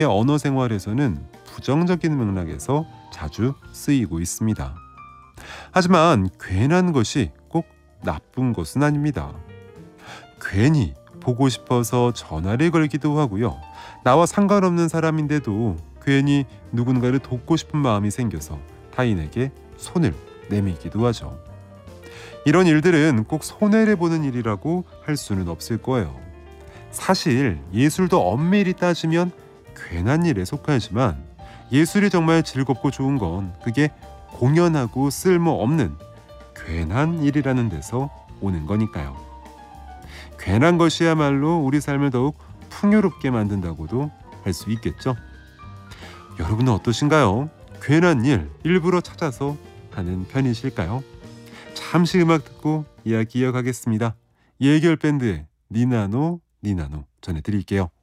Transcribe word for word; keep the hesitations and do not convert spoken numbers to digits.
언어 생활에서는 부정적인 맥락에서 자주 쓰이고 있습니다. 하지만 괜한 것이 꼭 나쁜 것은 아닙니다. 괜히 보고 싶어서 전화를 걸기도 하고요. 나와 상관없는 사람인데도 괜히 누군가를 돕고 싶은 마음이 생겨서 타인에게 손을 내밀기도 하죠. 이런 일들은 꼭 손해를 보는 일이라고 할 수는 없을 거예요. 사실 예술도 엄밀히 따지면 괜한 일에 속하지만, 예술이 정말 즐겁고 좋은 건 그게 공연하고 쓸모없는 괜한 일이라는 데서 오는 거니까요. 괜한 것이야말로 우리 삶을 더욱 풍요롭게 만든다고도 할 수 있겠죠. 여러분은 어떠신가요? 괜한 일 일부러 찾아서 하는 편이실까요? 잠시 음악 듣고 이야기 이어가겠습니다. 예결 밴드의 니나노 니나노 전해드릴게요.